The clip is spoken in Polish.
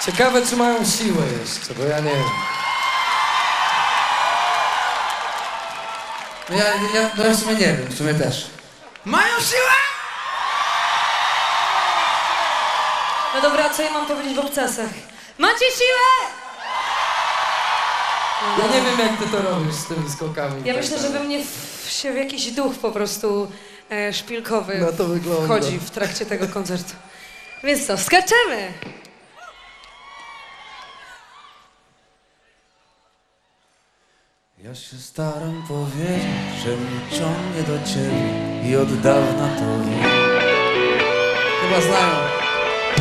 Ciekawe, czy mają siłę jeszcze, bo ja nie wiem. No ja w sumie nie wiem, w sumie też. Mają siłę? No dobra, co ja mam powiedzieć w obcasach? Macie siłę? Ja nie wiem, jak ty to robisz z tymi skokami. Ja myślę, że we mnie się w jakiś duch po prostu szpilkowy No to wygląda. wchodzi w trakcie tego koncertu. Więc co, skaczemy! Ja się staram powiedzieć, że mnie ciągnie do ciebie i od dawna to wiem. Chyba znają.